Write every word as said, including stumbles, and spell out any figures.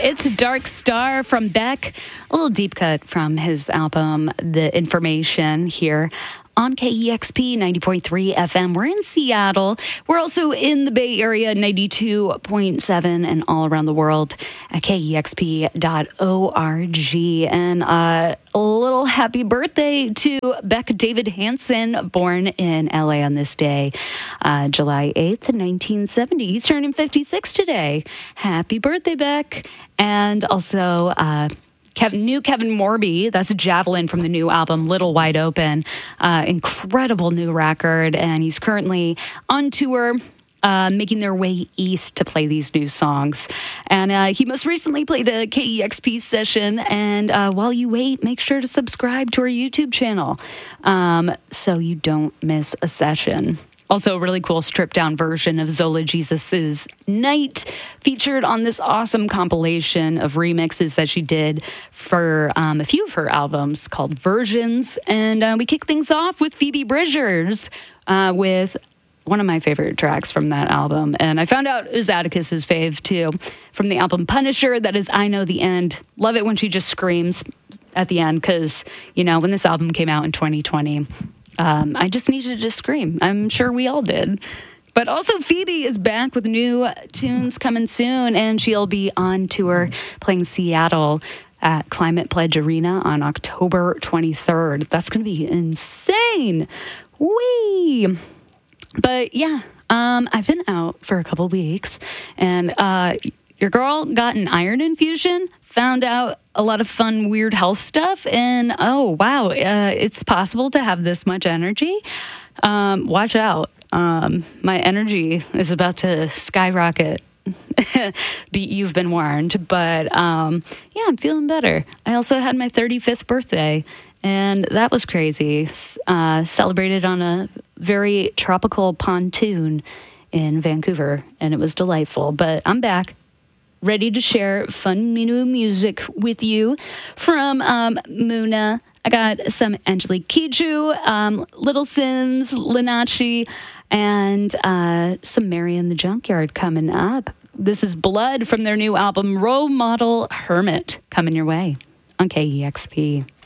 It's Dark Star from Beck. A little deep cut from his album, The Information, here on K E X P ninety point three F M. We're in Seattle. We're also in the Bay Area, ninety-two point seven, and all around the world at K E X P dot org. And uh, a little happy birthday to Beck David Hansen, born in L A on this day, uh, July eighth, nineteen seventy. He's turning fifty-six today. Happy birthday, Beck. And also, uh, Kevin, new Kevin Morby, that's a Javelin from the new album, Little Wide Open. Uh, incredible new record, and he's currently on tour, uh, making their way east to play these new songs. And uh, he most recently played a K E X P session, and uh, while you wait, make sure to subscribe to our YouTube channel um, so you don't miss a session. Also, a really cool stripped-down version of Zola Jesus' Night featured on this awesome compilation of remixes that she did for um, a few of her albums called Versions. And uh, we kick things off with Phoebe Bridgers uh, with one of my favorite tracks from that album. And I found out it was Atticus's fave, too, from the album Punisher. That is I Know the End. Love it when she just screams at the end because, you know, when this album came out in twenty twenty... Um, I just needed to scream. I'm sure we all did. But also Phoebe is back with new tunes coming soon, and she'll be on tour playing Seattle at Climate Pledge Arena on October twenty-third. That's going to be insane. Whee! But yeah, um, I've been out for a couple weeks, and uh, your girl got an iron infusion, found out a lot of fun, weird health stuff, and oh, wow, uh, it's possible to have this much energy. Um, watch out. Um, my energy is about to skyrocket. Be, you've been warned, but um, yeah, I'm feeling better. I also had my thirty-fifth birthday, and that was crazy. Uh, celebrated on a very tropical pontoon in Vancouver, and it was delightful, but I'm back. Ready to share fun new music with you from um, Muna. I got some Angelique Kidjo, um, Little Sims, Linachi, and uh, some Mary in the Junkyard coming up. This is Blood from their new album, Role Model Hermit, coming your way on K E X P.